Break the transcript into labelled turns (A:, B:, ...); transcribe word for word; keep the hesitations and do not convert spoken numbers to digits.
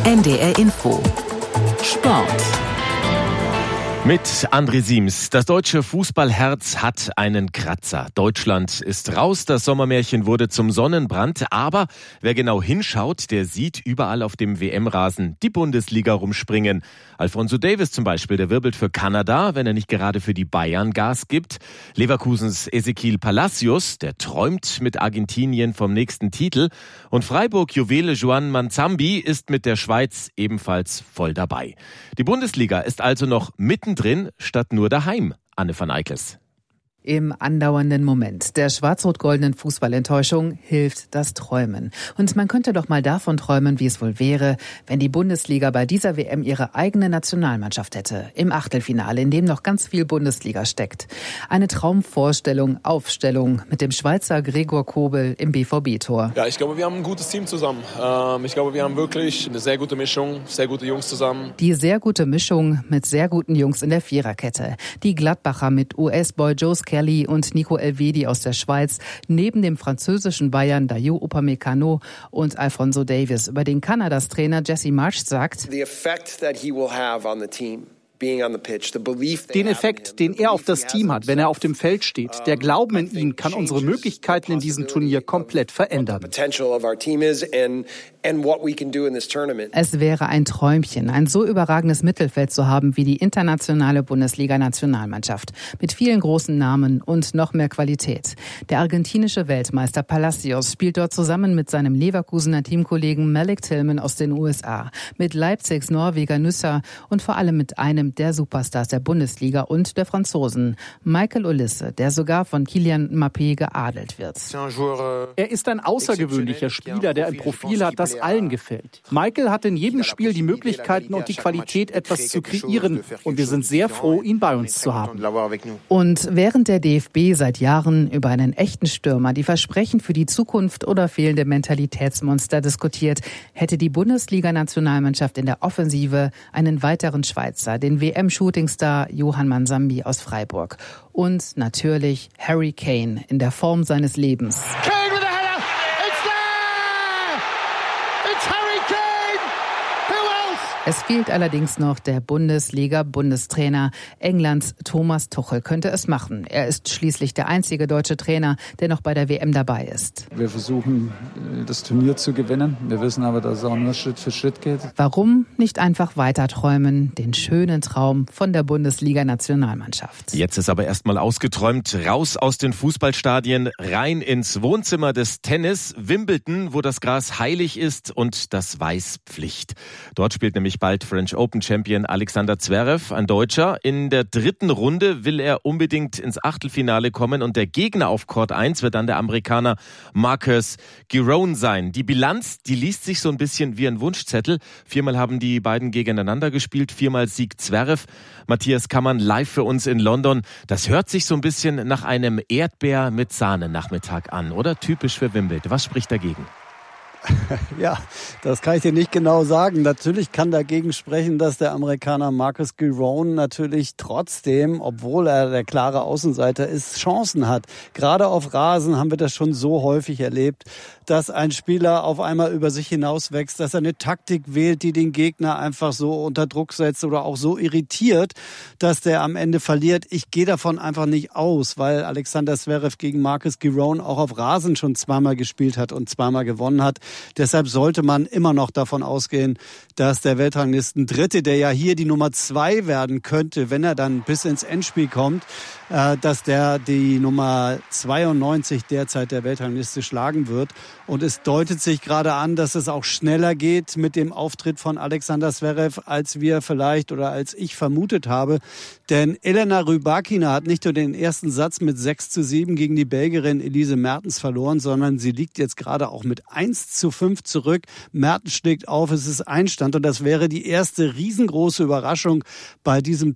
A: N D R Info Sport
B: mit André Siems. Das deutsche Fußballherz hat einen Kratzer. Deutschland ist raus, das Sommermärchen wurde zum Sonnenbrand. Aber wer genau hinschaut, der sieht überall auf dem W M-Rasen die Bundesliga rumspringen. Alphonso Davies zum Beispiel, der wirbelt für Kanada, wenn er nicht gerade für die Bayern Gas gibt. Leverkusens Ezequiel Palacios, der träumt mit Argentinien vom nächsten Titel. Und Freiburg-Juwele Juan Manzambi ist mit der Schweiz ebenfalls voll dabei. Die Bundesliga ist also noch mitten drin, statt nur daheim. Anne van Eickels.
C: Im andauernden Moment der schwarz-rot-goldenen Fußballenttäuschung hilft das Träumen. Und man könnte doch mal davon träumen, wie es wohl wäre, wenn die Bundesliga bei dieser W M ihre eigene Nationalmannschaft hätte. Im Achtelfinale, in dem noch ganz viel Bundesliga steckt. Eine Traumvorstellung, Aufstellung mit dem Schweizer Gregor Kobel im B V B-Tor.
D: Ja, ich glaube, wir haben ein gutes Team zusammen. Ähm, ich glaube, wir haben wirklich eine sehr gute Mischung, sehr gute Jungs zusammen.
C: Die sehr gute Mischung mit sehr guten Jungs in der Viererkette. Die Gladbacher mit U S-Boy Joe Kelly und Nico Elvedi aus der Schweiz, neben dem französischen Bayern Dayot Upamecano und Alphonso Davies. Über den Kanadas Trainer Jesse Marsch sagt:
E: The effect that he will have on the team.
F: Den Effekt, den er auf das Team hat, wenn er auf dem Feld steht, der Glauben in ihn kann unsere Möglichkeiten in diesem Turnier komplett verändern.
C: Es wäre ein Träumchen, ein so überragendes Mittelfeld zu haben wie die internationale Bundesliga-Nationalmannschaft. Mit vielen großen Namen und noch mehr Qualität. Der argentinische Weltmeister Palacios spielt dort zusammen mit seinem Leverkusener Teamkollegen Malik Tillman aus den U S A, mit Leipzigs Norweger Nüsser und vor allem mit einem der Superstars der Bundesliga und der Franzosen, Michael Olise, der sogar von Kylian Mbappé geadelt wird.
F: Er ist ein außergewöhnlicher Spieler, der ein Profil hat, das allen gefällt. Michael hat in jedem Spiel die Möglichkeiten und die Qualität, etwas zu kreieren. Und wir sind sehr froh, ihn bei uns zu haben.
C: Und während der D F B seit Jahren über einen echten Stürmer, die Versprechen für die Zukunft oder fehlende Mentalitätsmonster diskutiert, hätte die Bundesliga-Nationalmannschaft in der Offensive einen weiteren Schweizer, den W M-Shootingstar Juan Manzambi aus Freiburg. Und natürlich Harry Kane in der Form seines Lebens.
G: Kane with a header! It's there! It's Harry Kane! Who else?
C: Es fehlt allerdings noch der Bundesliga-Bundestrainer. Englands Thomas Tuchel könnte es machen. Er ist schließlich der einzige deutsche Trainer, der noch bei der W M dabei ist.
H: Wir versuchen, das Turnier zu gewinnen. Wir wissen aber, dass es auch nur Schritt für Schritt geht.
C: Warum nicht einfach weiter träumen? Den schönen Traum von der Bundesliga-Nationalmannschaft.
B: Jetzt ist aber erstmal ausgeträumt. Raus aus den Fußballstadien, rein ins Wohnzimmer des Tennis. Wimbledon, wo das Gras heilig ist und das Weiß Pflicht. Dort spielt nämlich bald French Open Champion Alexander Zverev, ein Deutscher. In der dritten Runde will er unbedingt ins Achtelfinale kommen und der Gegner auf Court eins wird dann der Amerikaner Marcus Giron sein. Die Bilanz, die liest sich so ein bisschen wie ein Wunschzettel. Viermal haben die beiden gegeneinander gespielt, viermal siegt Zverev. Matthias Kammann live für uns in London. Das hört sich so ein bisschen nach einem Erdbeer mit Sahne-Nachmittag an, oder? Typisch für Wimbledon. Was spricht dagegen?
I: Ja, das kann ich dir nicht genau sagen. Natürlich kann dagegen sprechen, dass der Amerikaner Marcus Giron natürlich trotzdem, obwohl er der klare Außenseiter ist, Chancen hat. Gerade auf Rasen haben wir das schon so häufig erlebt, dass ein Spieler auf einmal über sich hinauswächst, dass er eine Taktik wählt, die den Gegner einfach so unter Druck setzt oder auch so irritiert, dass der am Ende verliert. Ich gehe davon einfach nicht aus, weil Alexander Zverev gegen Marcus Giron auch auf Rasen schon zweimal gespielt hat und zweimal gewonnen hat. Deshalb sollte man immer noch davon ausgehen, dass der Weltranglisten-Dritte, der ja hier die Nummer zwei werden könnte, wenn er dann bis ins Endspiel kommt, dass der die Nummer zweiundneunzig derzeit der Weltrangliste schlagen wird. Und es deutet sich gerade an, dass es auch schneller geht mit dem Auftritt von Alexander Zverev, als wir vielleicht oder als ich vermutet habe. Denn Elena Rybakina hat nicht nur den ersten Satz mit sechs zu sieben gegen die Belgierin Elise Mertens verloren, sondern sie liegt jetzt gerade auch mit eins zu fünf zurück. Mertens schlägt auf, es ist Einstand und das wäre die erste riesengroße Überraschung bei diesem